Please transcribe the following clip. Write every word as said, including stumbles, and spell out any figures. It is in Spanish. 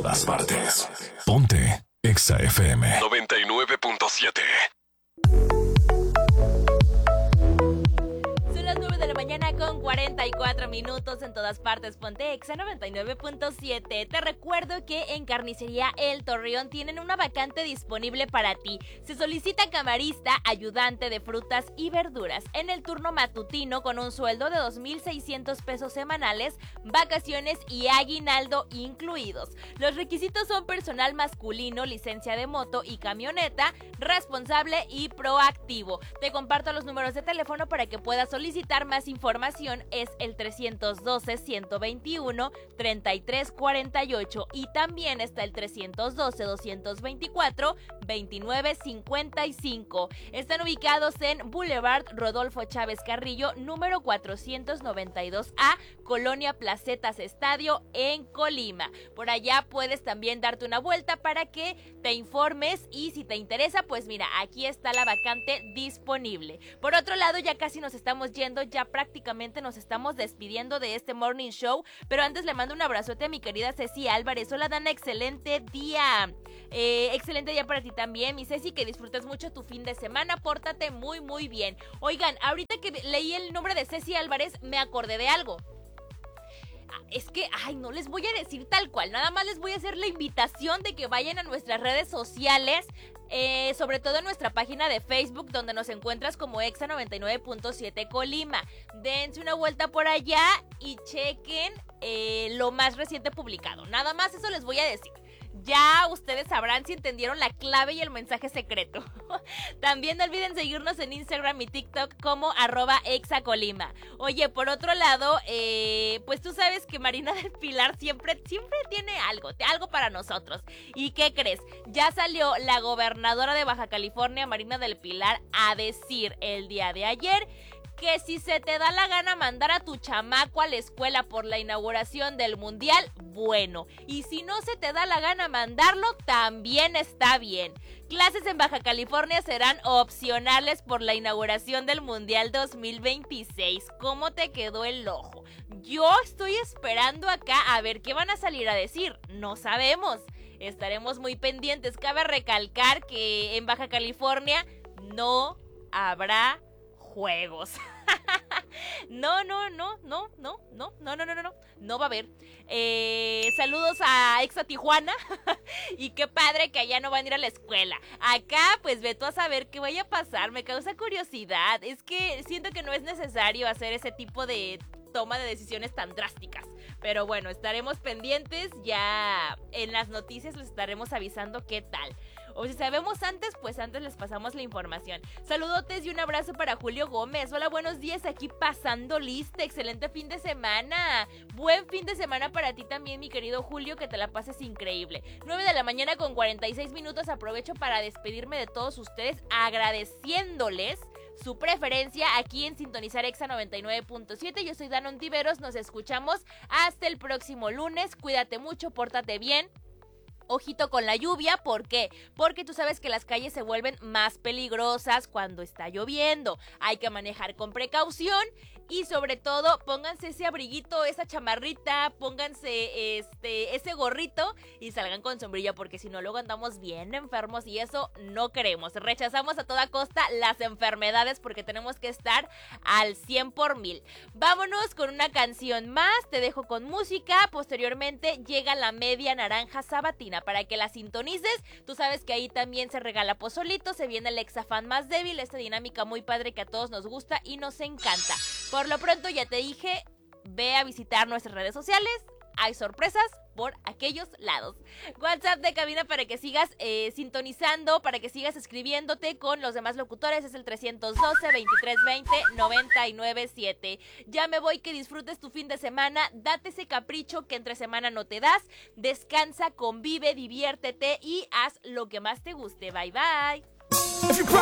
todas partes. Ponte Exa F M noventa y nueve punto siete. Mañana con cuarenta y cuatro minutos en todas partes. Ponte Exa noventa y nueve punto siete. Te recuerdo que en Carnicería El Torreón tienen una vacante disponible para ti. Se solicita camarista, ayudante de frutas y verduras en el turno matutino con un sueldo de dos mil seiscientos pesos semanales, vacaciones y aguinaldo incluidos. Los requisitos son personal masculino, licencia de moto y camioneta, responsable y proactivo. Te comparto los números de teléfono para que puedas solicitar más información. Es el trescientos doce, ciento veintiuno, treinta y tres cuarenta y ocho y también está el trescientos doce, doscientos veinticuatro, veintinueve cincuenta y cinco. Están ubicados en Boulevard Rodolfo Chávez Carrillo, número cuatrocientos noventa y dos A, Colonia Placetas Estadio, en Colima. Por allá puedes también darte una vuelta para que te informes y si te interesa, pues mira, aquí está la vacante disponible. Por otro lado, ya casi nos estamos yendo, ya prácticamente nos estamos despidiendo de este Morning Show, pero antes le mando un abrazote a mi querida Ceci Álvarez. Hola Dana, excelente día, eh, excelente día para ti también, mi Ceci, que disfrutes mucho tu fin de semana, pórtate muy muy bien. Oigan, ahorita que leí el nombre de Ceci Álvarez, me acordé de algo. Es que, ay, no les voy a decir tal cual, nada más les voy a hacer la invitación de que vayan a nuestras redes sociales, eh, sobre todo en nuestra página de Facebook, donde nos encuentras como Exa noventa y nueve punto siete Colima. Dense una vuelta por allá y chequen eh, lo más reciente publicado. Nada más eso les voy a decir. Ya ustedes sabrán si entendieron la clave y el mensaje secreto. También no olviden seguirnos en Instagram y TikTok como arroba exacolima. Oye, por otro lado, eh, pues tú sabes que Marina del Pilar siempre, siempre tiene algo, algo para nosotros. ¿Y qué crees? Ya salió la gobernadora de Baja California, Marina del Pilar, a decir el día de ayer que si se te da la gana mandar a tu chamaco a la escuela por la inauguración del mundial, bueno, y si no se te da la gana mandarlo, también está bien. Clases en Baja California serán opcionales por la inauguración del mundial dos mil veintiséis. ¿Cómo te quedó el ojo? Yo estoy esperando acá a ver qué van a salir a decir, no sabemos. Estaremos muy pendientes. Cabe recalcar que en Baja California no habrá juegos. No, no, no, no, no, no, no, no, no, no, no, no va a haber. Eh, saludos a Exa Tijuana. Y qué padre que allá no van a ir a la escuela. Acá, pues ve tú a saber qué vaya a pasar. Me causa curiosidad. Es que siento que no es necesario hacer ese tipo de toma de decisiones tan drásticas. Pero bueno, estaremos pendientes. Ya en las noticias les estaremos avisando qué tal. O si sabemos antes, pues antes les pasamos la información. Saludotes y un abrazo para Julio Gómez. Hola, buenos días, aquí pasando lista. Excelente fin de semana. Buen fin de semana para ti también, mi querido Julio, que te la pases increíble. nueve de la mañana con cuarenta y seis minutos. Aprovecho para despedirme de todos ustedes, agradeciéndoles su preferencia aquí en sintonizar Exa noventa y nueve punto siete. Yo soy Danon Tiveros, nos escuchamos hasta el próximo lunes. Cuídate mucho, pórtate bien. Ojito con la lluvia, ¿por qué? Porque tú sabes que las calles se vuelven más peligrosas cuando está lloviendo. Hay que manejar con precaución y sobre todo pónganse ese abriguito, esa chamarrita, pónganse este ese gorrito y salgan con sombrilla porque si no luego andamos bien enfermos y eso no queremos. Rechazamos a toda costa las enfermedades porque tenemos que estar al cien por mil. Vámonos con una canción más, te dejo con música, posteriormente llega la media naranja sabatina para que la sintonices. Tú sabes que ahí también se regala pozolito, se viene el exafán más débil, esta dinámica muy padre que a todos nos gusta y nos encanta. Por lo pronto ya te dije, ve a visitar nuestras redes sociales, hay sorpresas por aquellos lados. WhatsApp de cabina para que sigas eh, sintonizando, para que sigas escribiéndote con los demás locutores, es el trescientos doce, veintitrés veinte, noventa y nueve siete. Ya me voy, que disfrutes tu fin de semana, date ese capricho que entre semana no te das, descansa, convive, diviértete y haz lo que más te guste. Bye bye.